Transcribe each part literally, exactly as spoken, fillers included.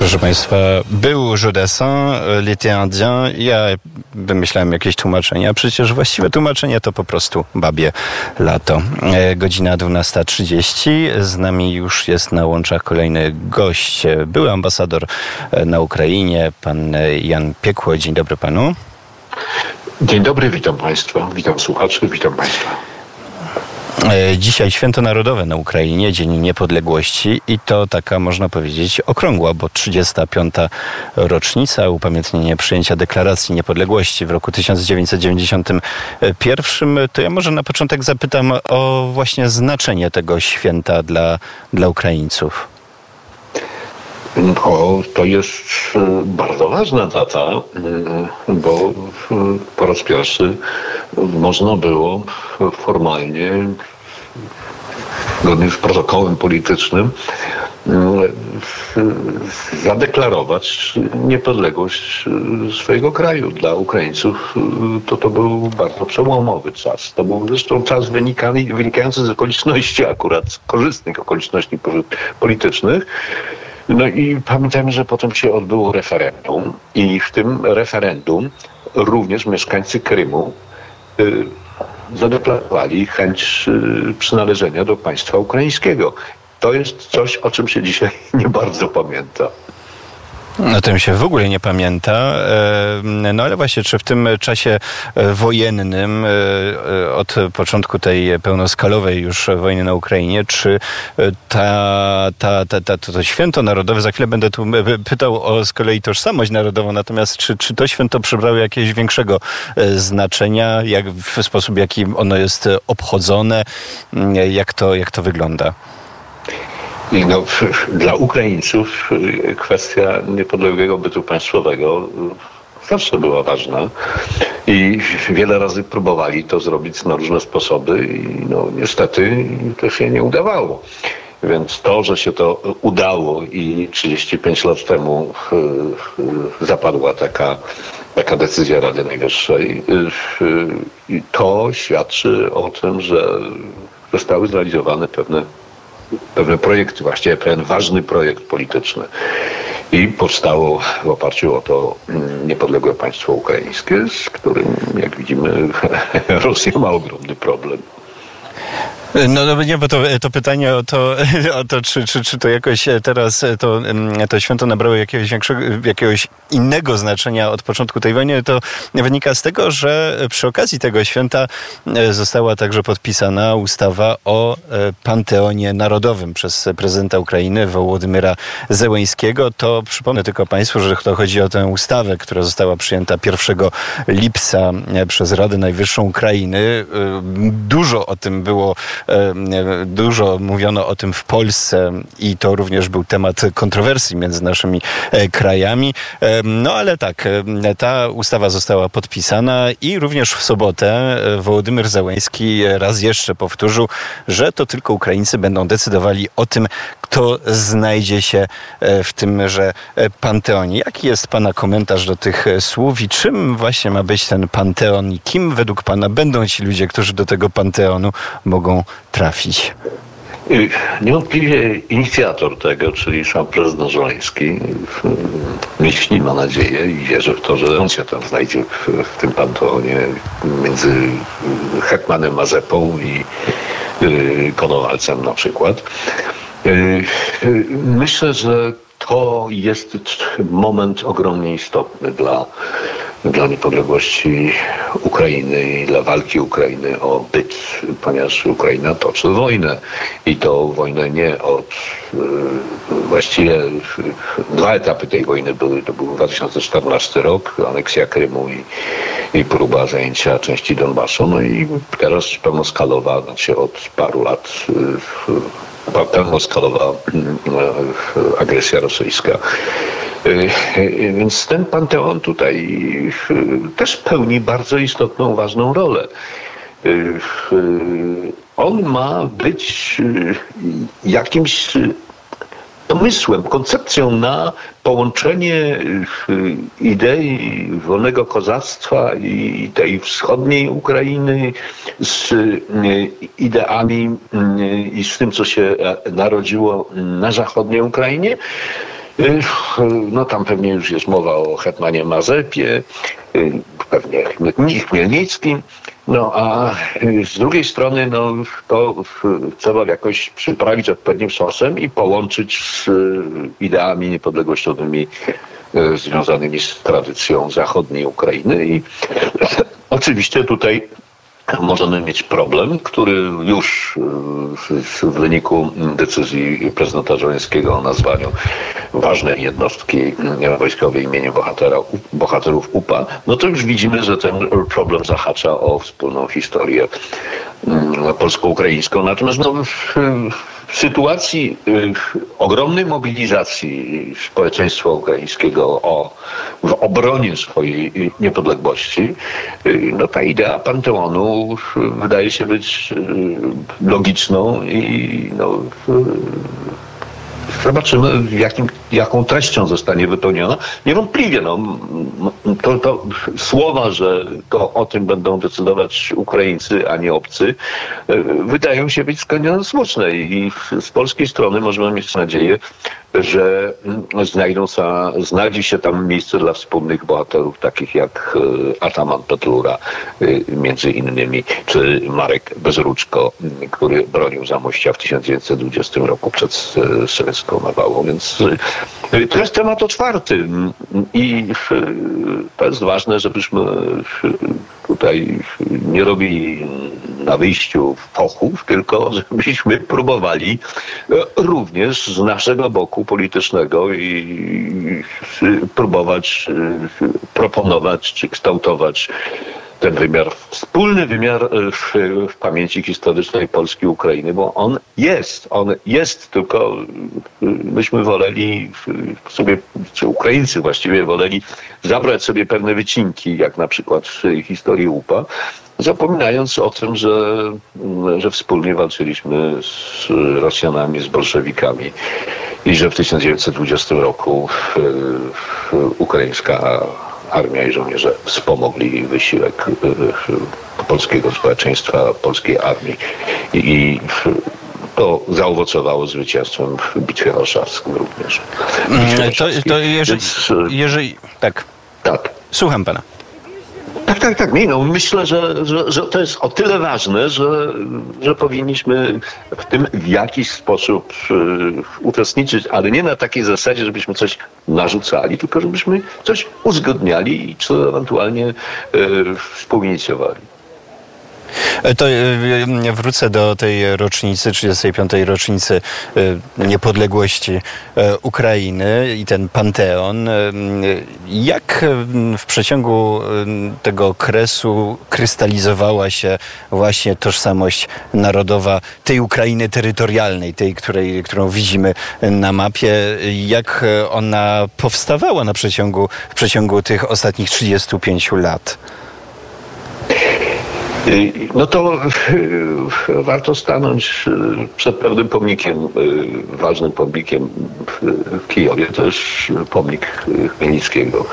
Proszę Państwa, był Jeu Dassin, l'été indien. Ja wymyślałem jakieś tłumaczenia. Przecież właściwe tłumaczenie to po prostu babie lato. Godzina dwunasta trzydzieści. Z nami już jest na łączach kolejny gość. Były ambasador na Ukrainie, pan Jan Piekło. Dzień dobry panu. Dzień dobry, witam Państwa, witam słuchaczy, witam Państwa. Dzisiaj Święto Narodowe na Ukrainie, Dzień Niepodległości i to taka, można powiedzieć, okrągła, bo trzydziesta piąta rocznica upamiętnienia przyjęcia Deklaracji Niepodległości w roku tysiąc dziewięćset dziewięćdziesiątym pierwszym. To ja może na początek zapytam o właśnie znaczenie tego święta dla, dla Ukraińców. No, to jest bardzo ważna data, bo po raz pierwszy można było formalnie, zgodnie z protokołem politycznym, zadeklarować niepodległość swojego kraju. Dla Ukraińców to, to był bardzo przełomowy czas. To był zresztą czas wynikający z okoliczności akurat, korzystnych okoliczności politycznych. No i pamiętajmy, że potem się odbyło referendum i w tym referendum również mieszkańcy Krymu y, zadeklarowali chęć y, przynależenia do państwa ukraińskiego. To jest coś, o czym się dzisiaj nie bardzo pamięta. O tym się w ogóle nie pamięta. No ale właśnie, czy w tym czasie wojennym, od początku tej pełnoskalowej już wojny na Ukrainie, czy ta, ta, ta, ta, to święto narodowe, za chwilę będę tu pytał o z kolei tożsamość narodową, natomiast czy, czy to święto przybrało jakiegoś większego znaczenia, jak, w sposób, jaki ono jest obchodzone, jak to, jak to wygląda? No, dla Ukraińców kwestia niepodległego bytu państwowego zawsze była ważna i wiele razy próbowali to zrobić na różne sposoby i no, niestety to się nie udawało. Więc to, że się to udało i trzydzieści pięć lat temu zapadła taka, taka decyzja Rady Najwyższej, to świadczy o tym, że zostały zrealizowane pewne pewne projekty, właściwie pewien ważny projekt polityczny. I powstało w oparciu o to niepodległe państwo ukraińskie, z którym, jak widzimy, Rosja ma ogromny problem. No, no nie, bo to, to pytanie o to, o to czy, czy, czy to jakoś teraz to, to święto nabrało jakiegoś większego, jakiegoś innego znaczenia od początku tej wojny, to wynika z tego, że przy okazji tego święta została także podpisana ustawa o Panteonie Narodowym przez prezydenta Ukrainy Wołodymyra Zełeńskiego. To przypomnę tylko Państwu, że to chodzi o tę ustawę, która została przyjęta pierwszego lipca przez Radę Najwyższą Ukrainy. Dużo o tym było Dużo mówiono o tym w Polsce i to również był temat kontrowersji między naszymi krajami. No ale tak, ta ustawa została podpisana i również w sobotę Wołodymyr Zełeński raz jeszcze powtórzył, że to tylko Ukraińcy będą decydowali o tym, kto znajdzie się w tymże panteonie. Jaki jest Pana komentarz do tych słów i czym właśnie ma być ten panteon i kim według Pana będą ci ludzie, którzy do tego panteonu mogą trafić? Niewątpliwie inicjator tego, czyli sam prezydent Zełeński, myśli, ma nadzieję i wierzy w to, że on się tam znajdzie w, w tym panteonie między hetmanem Mazepą i y, Konowalcem na przykład. Y, y, myślę, że to jest moment ogromnie istotny dla, dla niepodległości Ukrainy i dla walki Ukrainy o byt, ponieważ Ukraina toczy wojnę i to wojnę nie od właściwie dwa etapy tej wojny były. To był dwa tysiące czternasty rok, aneksja Krymu i, i próba zajęcia części Donbasu. No i teraz pełnoskalowa, znaczy od paru lat pełnoskalowa agresja rosyjska. Więc ten panteon tutaj też pełni bardzo istotną, ważną rolę. On ma być jakimś pomysłem, koncepcją na połączenie idei wolnego kozactwa i tej wschodniej Ukrainy z ideami i z tym, co się narodziło na zachodniej Ukrainie. No tam pewnie już jest mowa o hetmanie Mazepie, pewnie Chmielnickim. No a z drugiej strony no, to trzeba jakoś przyprawić odpowiednim sosem i połączyć z ideami niepodległościowymi związanymi z tradycją zachodniej Ukrainy. I oczywiście tutaj możemy mieć problem, który już w wyniku decyzji prezydenta Żeleńskiego o nazwaniu ważnej jednostki wojskowej imieniem bohatera, bohaterów U P A, no to już widzimy, że ten problem zahacza o wspólną historię polsko-ukraińską. Natomiast no, w sytuacji ogromnej mobilizacji społeczeństwa ukraińskiego o, w obronie swojej niepodległości, no ta idea Panteonu wydaje się być logiczną i no, zobaczymy, jakim, jaką treścią zostanie wypełniona. Niewątpliwie no, to, to słowa, że to o tym będą decydować Ukraińcy, a nie obcy, wydają się być skądinąd słuszne i z polskiej strony możemy mieć nadzieję, że znajdą sa, znajdzie się tam miejsce dla wspólnych bohaterów, takich jak Ataman Petlura między innymi, czy Marek Bezruczko, który bronił Zamościa w tysiąc dziewięćset dwudziestym roku przed sowiecką nawałą. Więc to jest temat otwarty i to jest ważne, żebyśmy tutaj nie robili na wyjściu fochów, tylko żebyśmy próbowali również z naszego boku politycznego i próbować proponować czy kształtować ten wymiar, wspólny wymiar w, w pamięci historycznej Polski i Ukrainy, bo on jest, on jest, tylko myśmy woleli sobie, czy Ukraińcy właściwie woleli zabrać sobie pewne wycinki, jak na przykład w historii U P A, zapominając o tym, że, że wspólnie walczyliśmy z Rosjanami, z bolszewikami i że w tysiąc dziewięćset dwudziestym roku ukraińska armia i żołnierze wspomogli wysiłek polskiego społeczeństwa, polskiej armii i to zaowocowało zwycięstwem w Bitwie Warszawskiej również. To, to jeżeli, jeżeli... Tak. Tak. Słucham pana. Tak, tak, tak. Nie, no, myślę, że, że, że to jest o tyle ważne, że, że powinniśmy w tym w jakiś sposób y, uczestniczyć, ale nie na takiej zasadzie, żebyśmy coś narzucali, tylko żebyśmy coś uzgodniali i co ewentualnie y, współinicjowali. To wrócę do tej rocznicy, trzydziestej piątej rocznicy niepodległości Ukrainy i ten Panteon. Jak w przeciągu tego okresu krystalizowała się właśnie tożsamość narodowa tej Ukrainy terytorialnej, tej, której, którą widzimy na mapie? Jak ona powstawała na przeciągu, w przeciągu tych ostatnich trzydziestu pięciu lat? No to warto stanąć przed pewnym pomnikiem, ważnym pomnikiem w Kijowie. To jest pomnik Chmielnickiego.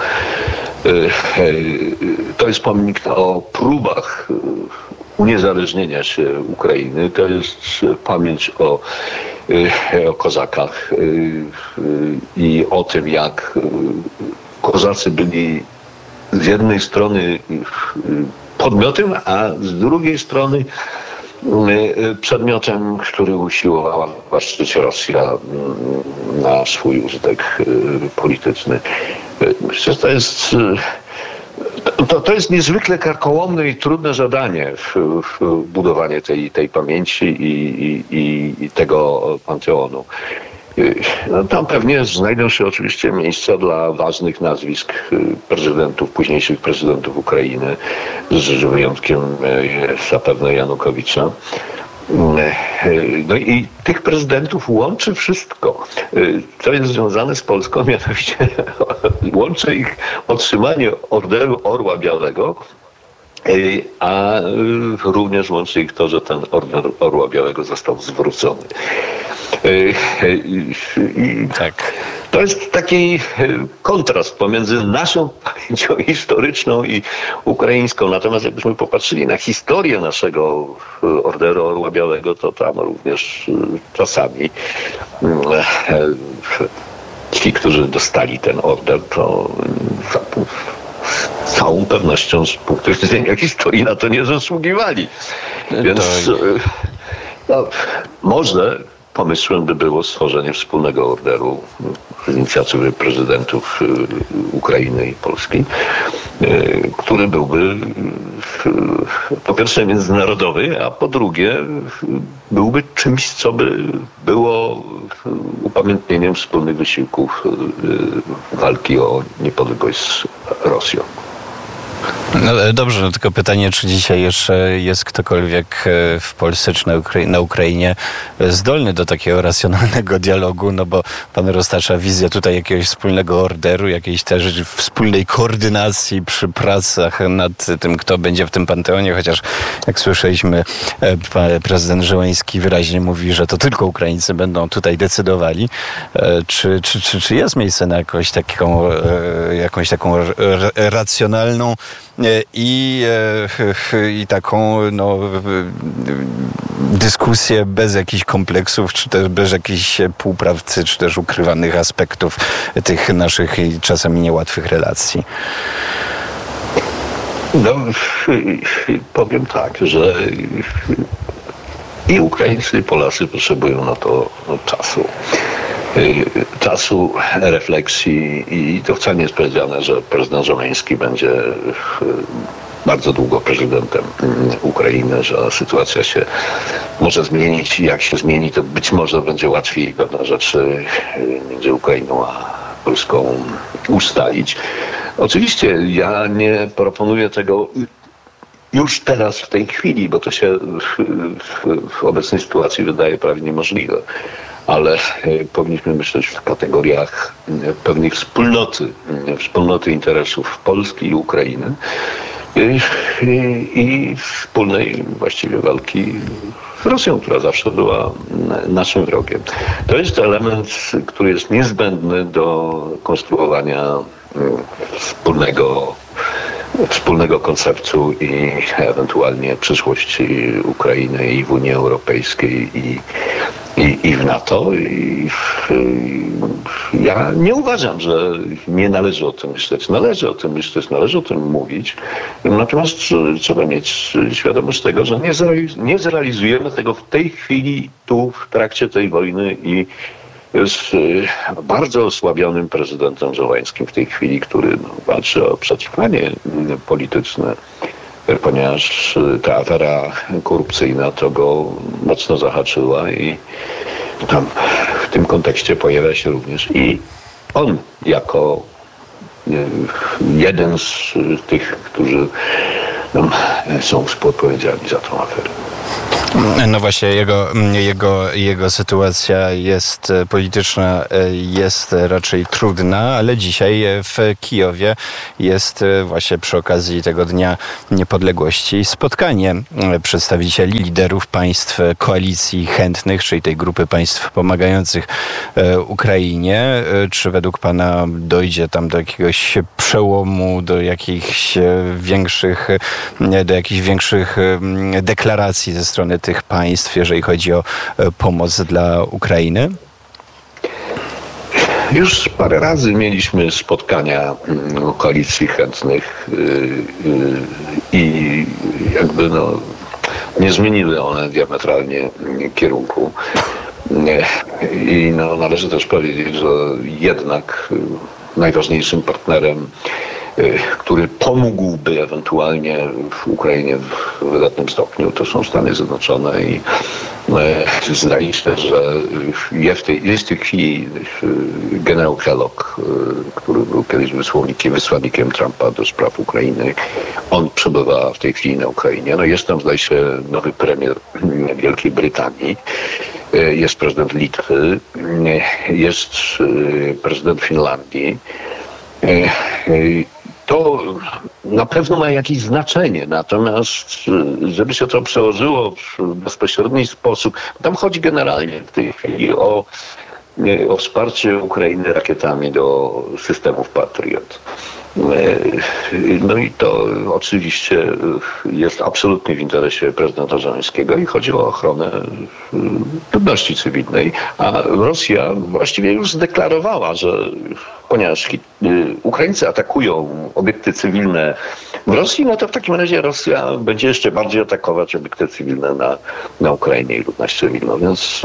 To jest pomnik o próbach uniezależnienia się Ukrainy. To jest pamięć o, o kozakach i o tym, jak kozacy byli z jednej strony podmiotem, a z drugiej strony przedmiotem, który usiłowała wywłaszczyć Rosja na swój użytek polityczny. Myślę, że to jest, to, to jest niezwykle karkołomne i trudne zadanie w, w budowanie tej, tej pamięci i, i, i tego panteonu. No, tam pewnie znajdą się oczywiście miejsca dla ważnych nazwisk prezydentów, późniejszych prezydentów Ukrainy, z wyjątkiem zapewne Janukowicza. No i tych prezydentów łączy wszystko, co jest związane z Polską, mianowicie łączy ich otrzymanie Orderu Orła Białego, a również łączy ich to, że ten Order Orła Białego został zwrócony. I tak. To jest taki kontrast pomiędzy naszą pamięcią historyczną i ukraińską. Natomiast jakbyśmy popatrzyli na historię naszego Orderu Orła Białego, to tam również czasami ci, którzy dostali ten order, to z całą pewnością z punktu widzenia historii na to nie zasługiwali. Więc to... no, może pomysłem by było stworzenie wspólnego orderu z inicjatywy prezydentów Ukrainy i Polski, który byłby po pierwsze międzynarodowy, a po drugie byłby czymś, co by było upamiętnieniem wspólnych wysiłków walki o niepodległość z Rosją. No dobrze, no tylko pytanie, czy dzisiaj jeszcze jest ktokolwiek w Polsce czy na, Ukra- na Ukrainie zdolny do takiego racjonalnego dialogu, no bo pan roztacza wizję tutaj jakiegoś wspólnego orderu, jakiejś też wspólnej koordynacji przy pracach nad tym, kto będzie w tym panteonie, chociaż jak słyszeliśmy, prezydent Zełenski wyraźnie mówi, że to tylko Ukraińcy będą tutaj decydowali. Czy, czy, czy, czy jest miejsce na jakąś taką, jakąś taką racjonalną I, i taką no, dyskusję bez jakichś kompleksów, czy też bez jakichś półprawcy, czy też ukrywanych aspektów tych naszych i czasami niełatwych relacji? No, powiem tak, że i Ukraińcy, i Polacy potrzebują na to czasu. Czasu, refleksji i to wcale nie jest powiedziane, że prezydent Zełenski będzie bardzo długo prezydentem Ukrainy, że sytuacja się może zmienić i jak się zmieni, to być może będzie łatwiej pewne rzeczy między Ukrainą a Polską ustalić. Oczywiście ja nie proponuję tego już teraz, w tej chwili, bo to się w, w, w obecnej sytuacji wydaje prawie niemożliwe. Ale powinniśmy myśleć w kategoriach pewnej wspólnoty, wspólnoty interesów Polski i Ukrainy i, i, i wspólnej właściwie walki z Rosją, która zawsze była naszym wrogiem. To jest element, który jest niezbędny do konstruowania wspólnego wspólnego konceptu i ewentualnie przyszłości Ukrainy i w Unii Europejskiej i, i, i w NATO. I w, ja nie uważam, że nie należy o tym myśleć. Należy o tym myśleć, należy o tym mówić. Natomiast trzeba mieć świadomość tego, że nie, zrealiz- nie zrealizujemy tego w tej chwili, tu w trakcie tej wojny i jest bardzo osłabionym prezydentem Zełenskim w tej chwili, który no, walczy o przetrwanie polityczne, ponieważ ta afera korupcyjna to go mocno zahaczyła i tam w tym kontekście pojawia się również i on jako jeden z tych, którzy no, są współodpowiedzialni za tą aferę. No właśnie, jego, jego, jego sytuacja jest polityczna, jest raczej trudna, ale dzisiaj w Kijowie jest właśnie przy okazji tego Dnia Niepodległości spotkanie przedstawicieli liderów państw koalicji chętnych, czyli tej grupy państw pomagających Ukrainie. Czy według pana dojdzie tam do jakiegoś przełomu, do jakichś większych, do jakichś większych deklaracji ze strony tych państw, jeżeli chodzi o pomoc dla Ukrainy? Już parę razy mieliśmy spotkania koalicji chętnych i jakby no, nie zmieniły one diametralnie kierunku. I no, należy też powiedzieć, że jednak najważniejszym partnerem, który pomógłby ewentualnie w Ukrainie w wydatnym stopniu, to są Stany Zjednoczone i e, zdaje się, że jest w tej, jest w tej chwili generał Kellogg, który był kiedyś wysłannikiem, wysłannikiem Trumpa do spraw Ukrainy. On przebywa w tej chwili na Ukrainie. No jest tam, zdaje się, nowy premier Wielkiej Brytanii, jest prezydent Litwy, jest prezydent Finlandii. To na pewno ma jakieś znaczenie, natomiast żeby się to przełożyło w bezpośredni sposób, tam chodzi generalnie w tej chwili o o wsparcie Ukrainy rakietami do systemów Patriot. No i to oczywiście jest absolutnie w interesie prezydenta Żeleńskiego i chodzi o ochronę ludności cywilnej, a Rosja właściwie już zdeklarowała, że ponieważ Ukraińcy atakują obiekty cywilne w Rosji, no to w takim razie Rosja będzie jeszcze bardziej atakować obiekty cywilne na, na Ukrainie i ludność cywilną, więc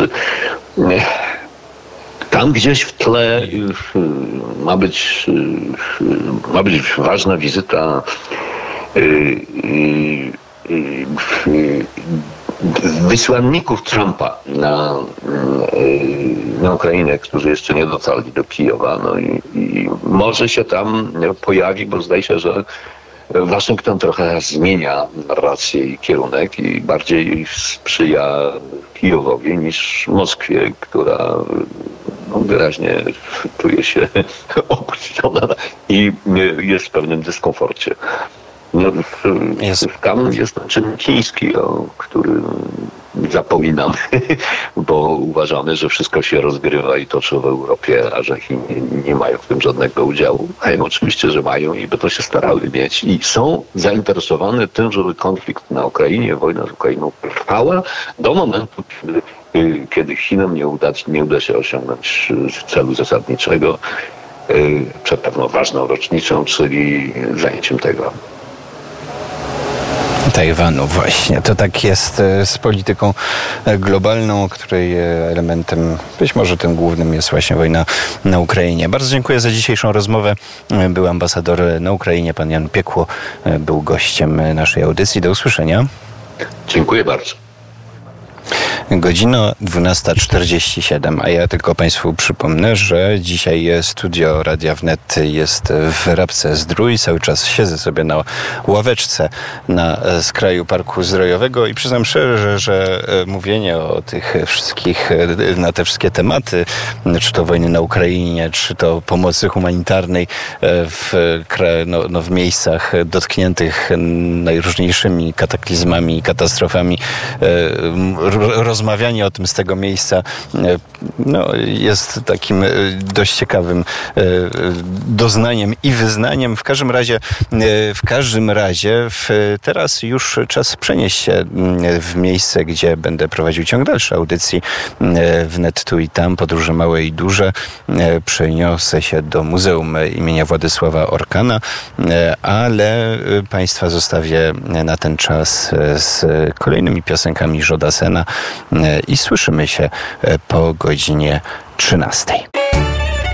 tam gdzieś w tle ma być, ma być ważna wizyta wysłanników Trumpa na, na Ukrainę, którzy jeszcze nie dotarli do Kijowa. No i, i może się tam pojawi, bo zdaje się, że Waszyngton trochę zmienia narrację i kierunek i bardziej sprzyja Kijowowi niż Moskwie, która no, wyraźnie czuje się opuszczona i jest w pewnym dyskomforcie. No, jest. Tam jest czynnik chiński, o którym zapominamy, bo uważamy, że wszystko się rozgrywa i toczy w Europie, a że Chiny nie mają w tym żadnego udziału. A ja oczywiście, że mają i by to się starały mieć. I są zainteresowane tym, żeby konflikt na Ukrainie, wojna z Ukrainą trwała do momentu, kiedy, kiedy Chinom nie uda, nie uda się osiągnąć celu zasadniczego przed pewną ważną rocznicą, czyli zajęciem tego Tajwanu właśnie. To tak jest z polityką globalną, której elementem, być może tym głównym jest właśnie wojna na Ukrainie. Bardzo dziękuję za dzisiejszą rozmowę. Był ambasador na Ukrainie, pan Jan Piekło, był gościem naszej audycji. Do usłyszenia. Dziękuję bardzo. Godzina dwunasta czterdzieści siedem, a ja tylko Państwu przypomnę, że dzisiaj studio Radia Wnet jest w Rabce Zdrój. Cały czas siedzę sobie na ławeczce na skraju Parku Zdrojowego i przyznam szczerze, że mówienie o tych wszystkich, na te wszystkie tematy, czy to wojny na Ukrainie, czy to pomocy humanitarnej w, no, no w miejscach dotkniętych najróżniejszymi kataklizmami i katastrofami, rozmawianie o tym z tego miejsca no, jest takim dość ciekawym doznaniem i wyznaniem. W każdym razie, w każdym razie w, teraz już czas przenieść się w miejsce, gdzie będę prowadził ciąg dalszy audycji Wnet tu i tam, podróże małe i duże. Przeniosę się do Muzeum imienia Władysława Orkana, ale Państwa zostawię na ten czas z kolejnymi piosenkami Jodasena i słyszymy się po godzinie trzynastej.